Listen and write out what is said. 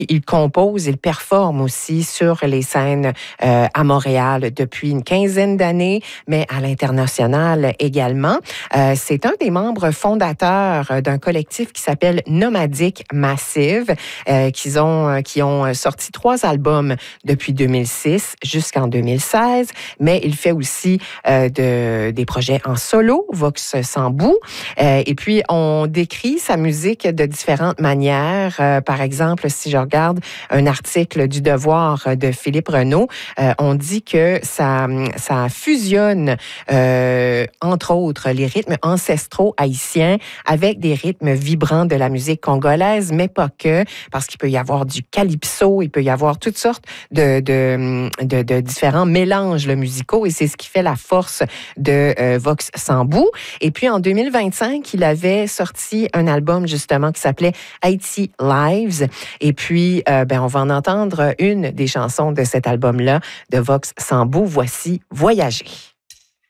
il compose, il performe aussi sur les scènes à Montréal depuis une quinzaine d'années, mais à l'international également. C'est un des membres fondateurs d'un collectif qui s'appelle Nomadic Massive, qui ont sorti 3 albums depuis 2006 jusqu'en 2016, mais il fait aussi des projets en solo, Vox Sambou. Et puis, on décrit sa musique de différentes manières. Par exemple, si je regarde un article du Devoir de Philippe Renaud, on dit que ça fusionne, entre autres, les rythmes ancestraux haïtiens avec des rythmes vibrants de la musique congolaise, mais pas que, parce qu'il peut y avoir du calypso, il peut y avoir toutes sortes de différents mélanges musicaux, et c'est ce qui fait la force de Vox Sambou. Et puis, en 2025, il avait sorti un album, justement, qui s'appelait Haïti Lives. Et puis, on va en entendre une des chansons de cet album-là, de Vox Sambou. Voici Voyager.